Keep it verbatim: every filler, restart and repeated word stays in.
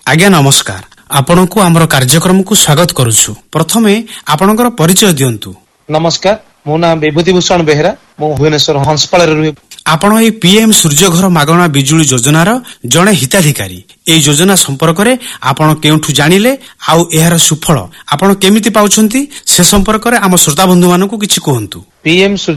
आज्ञा नमस्कार आपनको आमर कार्यक्रम को स्वागत करुछु। प्रथमे आपनकर परिचय दियंतु। नमस्कार मो नाम विभूति भूषण बेहरा मो भुवनेश्वर हंसपाल रे आपण ए पीएम सूर्यघर मागणा बिजुली योजनार जणे हिताधिकारी। ए योजना संपर्क रे आपण केउठु जानिले आउ एहार सुफल आपण केमिति पाउछंती से संपर्क रे आम श्रोता बंधु मानकु किछि कहंतु। पीएम